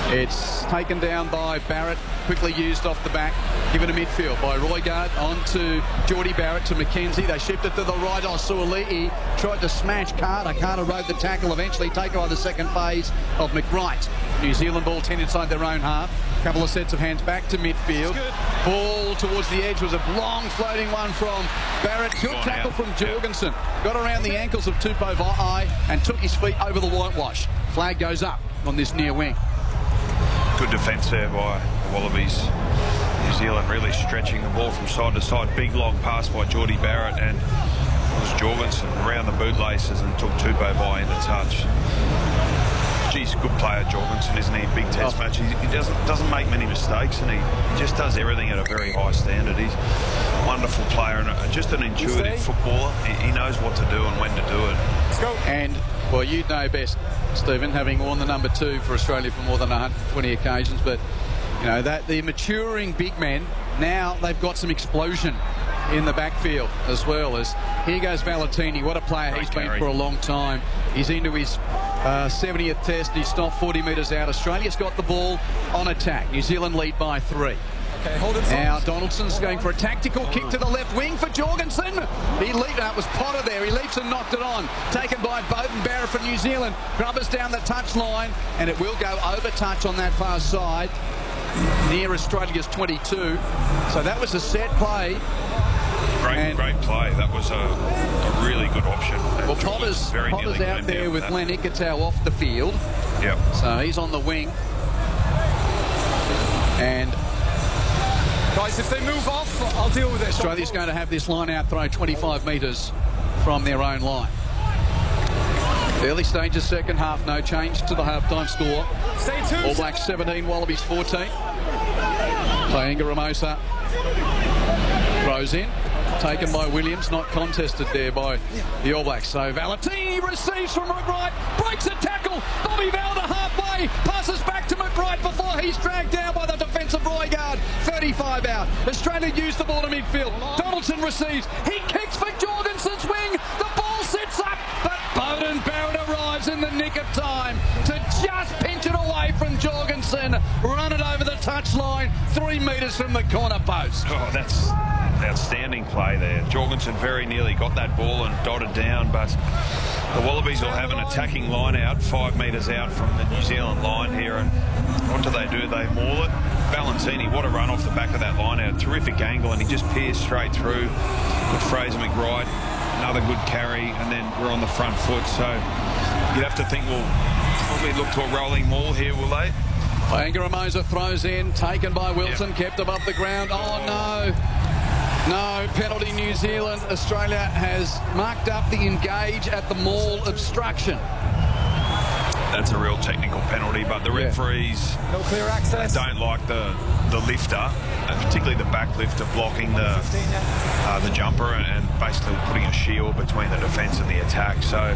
It's taken down by Barrett, quickly used off the back, given to midfield by Roigard, on to Geordie Barrett to McKenzie. They shift it to the right on Suoli'i, tried to smash Carter. Carter rode the tackle, eventually taken by the second phase of McWright. New Zealand ball 10 inside their own half. Couple of sets of hands back to midfield. Ball towards the edge was a long floating one from Barrett. Good tackle from Jorgensen. Got around the ankles of Tupou Vaa'i and took his feet over the whitewash. Flag goes up on this near wing. Good defence there by the Wallabies. New Zealand really stretching the ball from side to side. Big long pass by Geordie Barrett, and it was Jorgensen around the bootlaces and took Tupou Vaa'i into touch. Geez, good player Jorgensen, isn't he? Big test match. He doesn't make many mistakes, and he just does everything at a very high standard. He's a wonderful player and just an intuitive footballer. He knows what to do and when to do it. Let's go. And, well, you know best, Stephen, having worn the number 2 for Australia for more than 120 occasions, but, you know, that the maturing big men, now they've got some explosion in the backfield as well. As here goes Valentini. What a player he's been for a long time. He's into his 70th test. He stopped 40 metres out. Australia's got the ball on attack. New Zealand lead by 3. Okay, hold it. Now Donaldson's going for a tactical kick to the left wing for Jorgensen. He leaped out. It was Potter there. He leaps and knocked it on. Taken by Beauden Barrett for New Zealand. Grubbers down the touch line, and it will go over touch on that far side near Australia's 22. So that was a set play. Great play. That was a really good option. Well, Potter's out there with Len Ikitau off the field. Yep. So he's on the wing. And guys, if they move off, I'll deal with it. Australia's going to have this line out throw 25 metres from their own line. Early stages, second half, no change to the half-time score. Stay tuned. All Blacks 17, Wallabies 14. Playing Ramosa. Throws in. Taken by Williams, not contested there by the All Blacks. So Valentini receives from McWright, breaks a tackle. Bobby Valder halfway, passes back to McWright before he's dragged down by the defensive Roigard. 35 out. Australia used the ball to midfield. Donaldson receives. He kicks for Jorgensen's wing. The ball sits up, but Beauden Barrett arrives in the nick of time to just pinch it away from Jorgensen. Run it over the touchline, 3 metres from the corner post. Oh, that's outstanding play there. Jorgensen very nearly got that ball and dotted down, but the Wallabies will have an attacking line out 5 metres out from the New Zealand line here, and what do? They maul it. Valentini, what a run off the back of that line out. Terrific angle, and he just pierced straight through with Fraser McWright. Another good carry, and then we're on the front foot, so you'd have to think we'll probably look to a rolling maul here, will they? Angaramosa throws in, taken by Wilson, kept above the ground. Oh no. No, penalty New Zealand. Australia has marked up the engage at the maul obstruction. That's a real technical penalty, but the referees no clear access. Don't like the lifter, particularly the back lifter, blocking the jumper and basically putting a shield between the defence and the attack. So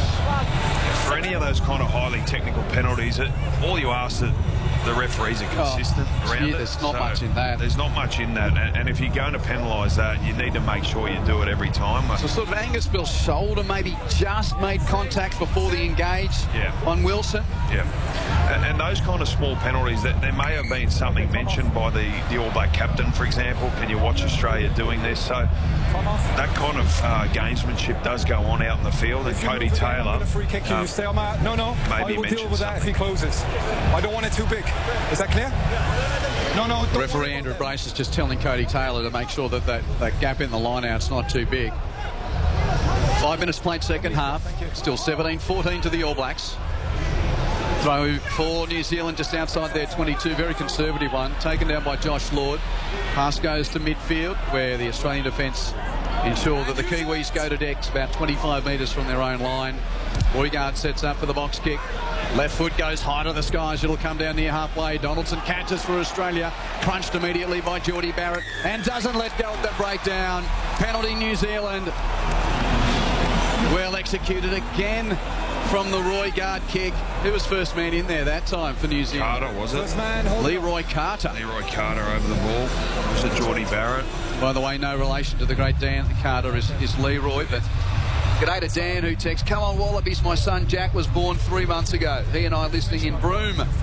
for any of those kind of highly technical penalties, all you ask that the referees are consistent around it. There's not much in that. There's not much in that, and if you're going to penalise that, you need to make sure you do it every time. So sort of Angus Bill's shoulder maybe just made contact before the engage on Wilson. Yeah, and those kind of small penalties, that there may have been something mentioned by the All Black captain, for example. Can you watch Australia doing this? So that kind of gamesmanship does go on out in the field, and Cody Taylor. Free kick, you stay on my. No. Maybe I will deal with that if he closes. I don't want it too big. Is that clear? No. Referee Andrew Brace is just telling Cody Taylor to make sure that gap in the line-out's not too big. 5 minutes played second half. Still 17-14 to the All Blacks. Throw for New Zealand just outside their 22. Very conservative one. Taken down by Josh Lord. Pass goes to midfield, where the Australian defence ensure that the Kiwis go to decks about 25 metres from their own line. Roigard sets up for the box kick. Left foot goes high to the skies. It'll come down near halfway. Donaldson catches for Australia. Crunched immediately by Geordie Barrett and doesn't let go of the breakdown. Penalty New Zealand. Well executed again from the Roigard kick. Who was first man in there that time for New Zealand? Carter, was it? First man, Leroy Carter. Leroy Carter over the ball. Was it Geordie Barrett? By the way, no relation to the great Dan Carter is Leroy, but g'day to Dan, who texts, "Come on Wallabies, my son Jack was born 3 months ago. He and I listening in Broome."